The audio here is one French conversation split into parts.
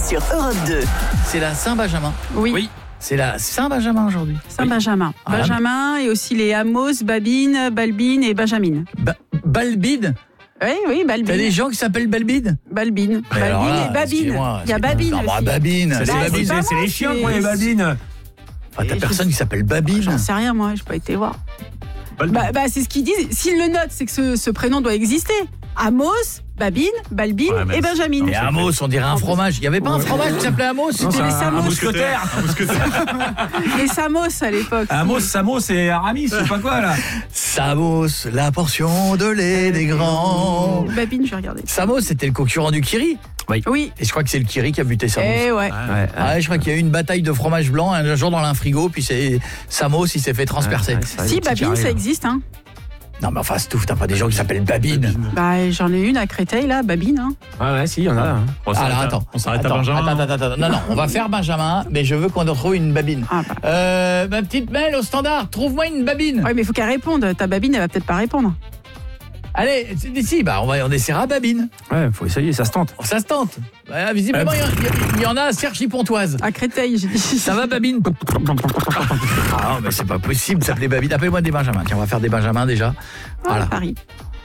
sur Europe 2. C'est la Saint-Benjamin. Oui. C'est la Saint-Benjamin aujourd'hui. Saint-Benjamin. Oui. Benjamin et aussi les Amos, Babine, Balbine et Benjamine. Balbide. Oui, Balbine. T'as des gens qui s'appellent Balbide. Balbine. Mais alors Balbine là, et Babine. excusez-moi, Il y a Babine Non, bah, aussi. Babine. C'est C'est Babine. pas moi, les chiens c'est- qui ont les babines. Enfin, t'as personne qui s'appelle Babine. J'en sais rien, moi, j'ai pas été voir. Bah, c'est ce qu'ils disent. S'ils le notent, c'est que ce prénom doit exister. Amos, Babine, Balbine Ouais, mais et Benjamine. Et Amos, on dirait un fromage. Il n'y avait pas un fromage qui s'appelait Amos? C'était les Un Samos. mousquetaire. Les Samos à l'époque. Samos et Aramis, je sais pas quoi là. Samos, la portion de lait des grands. Babine, je vais regarder. Samos, c'était le concurrent du Kiri. Oui. Et je crois que c'est le Kiri qui a buté Samos. Eh ouais. Ouais, je crois qu'il y a eu une bataille de fromage blanc un jour dans un frigo, puis c'est Samos, il s'est fait transpercer. Si, Babine, ça existe, hein. Non mais enfin, Stouff, t'as pas des gens qui s'appellent Babine. Bah, j'en ai une à Créteil, là, Babine, hein. Ouais, si, il y en a. Hein. Alors attends, On s'arrête à attends, Benjamin. attends. Non, on va faire Benjamin, mais je veux qu'on retrouve une babine. Ah, bah. Ma petite Mel au standard, trouve-moi une babine. Ouais, mais il faut qu'elle réponde. Ta Babine, elle va peut-être pas répondre. Allez, si, bah on essaiera babine. Ouais, faut essayer, ça se tente. Ça se tente. Bah, visiblement, il y en a à Cergy-Pontoise. À Créteil, j'ai dit. Ça va, Babine? Ah non, mais c'est pas possible de s'appeler Babine. Appelle-moi des Benjamins. Tiens, on va faire des Benjamins déjà. Voilà. Paris.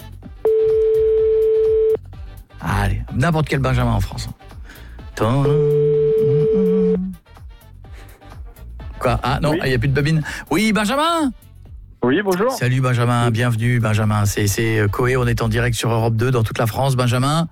Allez, n'importe quel Benjamin en France. Quoi? Ah non, il n'y a plus de Babine. Oui, Benjamin? Oui, bonjour. Salut Benjamin, bienvenue Benjamin. C'est Coé, on est en direct sur Europe 2 dans toute la France. Benjamin,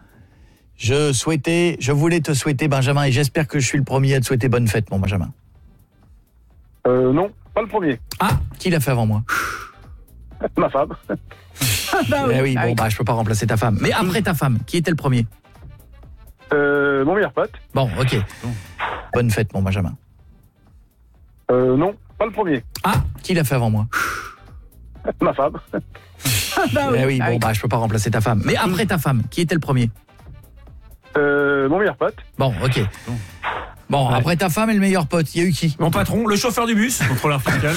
je voulais te souhaiter Benjamin et j'espère que je suis le premier à te souhaiter bonne fête mon Benjamin. Non, pas le premier. Ah, qui l'a fait avant moi? Ma femme. Bah Eh oui, bon bah je peux pas remplacer ta femme. Mais après ta femme, qui était le premier? Mon meilleur pote. Bon, OK. Bonne fête mon Benjamin. Non, pas le premier. Ah, qui l'a fait avant moi? Ma femme. Eh oui, bon bah je peux pas remplacer ta femme. Mais après ta femme, qui était le premier? Mon meilleur pote. Bon, OK. Bon, après ta femme et le meilleur pote, il y a eu qui? Mon patron, le chauffeur du bus, contrôleur fiscal.